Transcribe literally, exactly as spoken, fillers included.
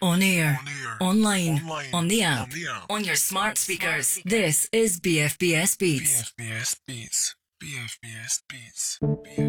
On air, On air, online, online, on the app, on the app, on your smart speakers. This is B F B S Beats. B F B S Beats. B F B S Beats. B F